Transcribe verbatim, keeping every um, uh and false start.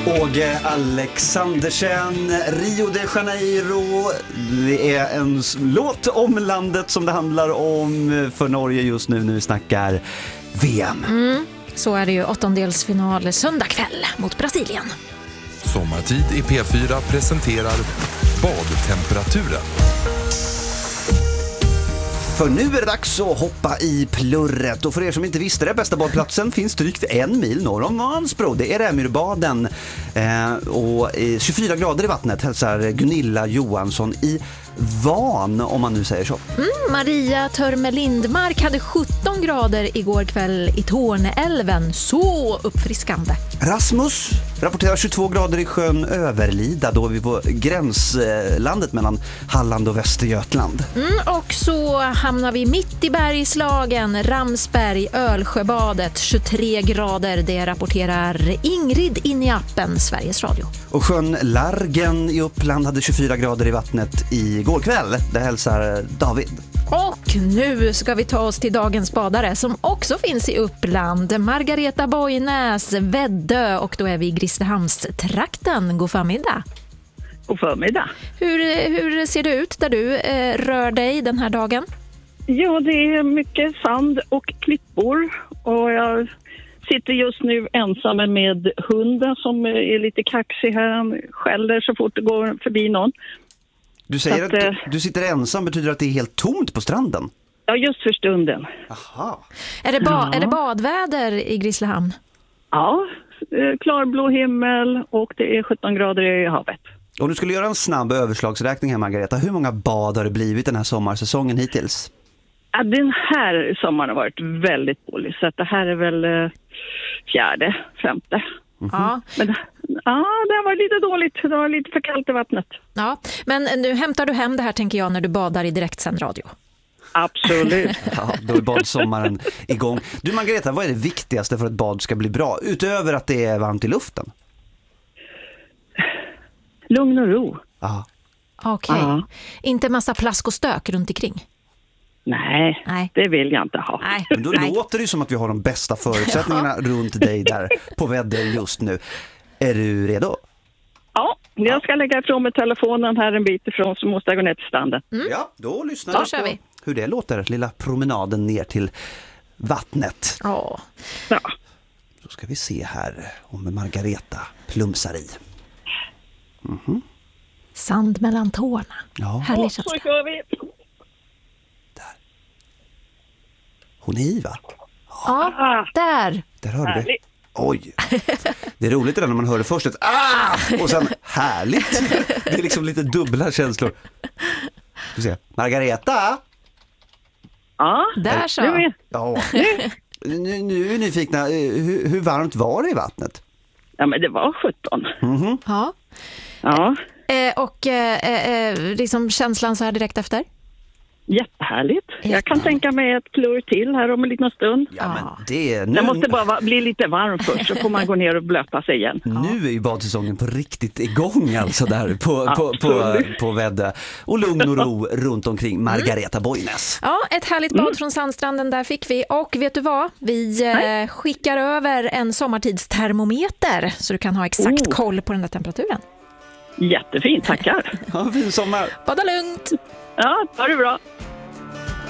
Åge Alexandersen, Rio de Janeiro. Det är en låt om landet som det handlar om för Norge just nu när vi snackar V M. Mm, så är det ju åttondelsfinal söndag kväll mot Brasilien. Sommartid i P fyra presenterar badtemperaturen. För nu är det dags att hoppa i plurret. Och för er som inte visste det, bästa badplatsen finns drygt en mil norr om Vansbro. Det är Rämyrbaden. Eh, och tjugofyra grader i vattnet hälsar Gunilla Johansson i Van, om man nu säger så. Mm, Maria Törme Lindmark hade sjutton grader igår kväll i Torneälven. Så uppfriskande. Rasmus rapporterar tjugotvå grader i sjön Överlida. Då är vi på gränslandet mellan Halland och Västergötland. Mm, och så hamnar vi mitt i Bergslagen, Ramsberg, Ölsjöbadet, tjugotre grader. Det rapporterar Ingrid in i appen Sveriges Radio. Och sjön Largen i Uppland hade tjugofyra grader i vattnet igår kväll. Det hälsar David. Och nu ska vi ta oss till dagens badare som också finns i Uppland. Margareta Boynäs, Väddö, och då är vi i Grisslehamnstrakten. God förmiddag. God förmiddag. Hur, hur ser det ut där du eh, rör dig den här dagen? Ja, det är mycket sand och klippor och jag sitter just nu ensam med hunden som är lite kaxig här. Han skäller så fort det går förbi någon. Du säger att, att du sitter ensam, betyder att det är helt tomt på stranden? Ja, just för stunden. Aha. Är det, ba- Ja. är det badväder i Grisslehamn? Ja, klarblå himmel och det är sjutton grader i havet. Om du skulle göra en snabb överslagsräkning här, Margareta, hur många bad har det blivit den här sommarsäsongen hittills? Ja, den här sommaren har varit väldigt dålig så att det här är väl eh, fjärde, femte. Mm-hmm. Ja. Men ja, det har varit lite dåligt. Det var lite för kallt i vattnet. Ja, men nu hämtar du hem det här, tänker jag, när du badar i direktsänd radio. Absolut. Ja, då är badsommaren igång. Du, Margareta, vad är det viktigaste för att bad ska bli bra? Utöver att det är varmt i luften? Lugn och ro. Ja. Okej. Ja. Inte massa plask och stök runt omkring? Nej, Nej. det vill jag inte ha. Nej. Men då Nej. låter det som att vi har de bästa förutsättningarna runt dig där på väder just nu. Är du redo? Ja, jag ska lägga ifrån med telefonen här en bit ifrån så måste jag gå ner till stranden. Mm. Ja, då lyssnar Då vi kör på vi. hur det låter. Lilla promenaden ner till vattnet. Ja. Ja. Så ska vi se här om Margareta plumsar i. Mhm. Sand mellan tårna. Ja, Härlig Så känsla. kör vi. hon är i, va? Ja, Ah, där. Där hörde vi. härligt. Oj, det är roligt det där när man hör det först ett ah! Och sen härligt. Det är liksom lite dubbla känslor. Du ser, Margareta. Ja, Där så. nu är Ja. Nu, nu är vi nyfikna. Hur, hur varmt var det i vattnet? ja, men det var sjutton. Mhm. Ja. Ja, Eh, och eh, eh, liksom känslan så här direkt efter? jättehärligt. Jag kan Jätte. tänka mig ett plur till här om en liten stund. Ja, Ja. men det nu, Det måste bara va- bli lite varmt först så får man gå ner och blöta sig igen. nu är ju badsäsongen på riktigt igång alltså där på, på, på, Absolut. på Väddö. Och lugn och ro runt omkring Margareta Boynäs. Ja, ett härligt bad från sandstranden där fick vi. Och vet du vad? Vi eh, skickar över en sommartidstermometer så du kan ha exakt Oh. koll på den där temperaturen. Jättefint, tackar. Ja, fin sommar. Bada lugnt! Ja, ha det bra.